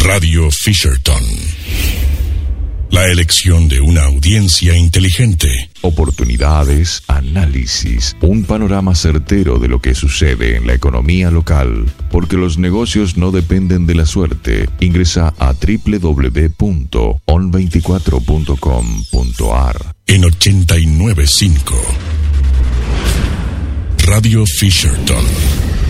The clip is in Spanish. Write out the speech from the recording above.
Radio Fisherton. La elección de una audiencia inteligente. Oportunidades, análisis, un panorama certero de lo que sucede en la economía local. Porque los negocios no dependen de la suerte. Ingresa a www.on24.com.ar. En 89.5 Radio Fisherton.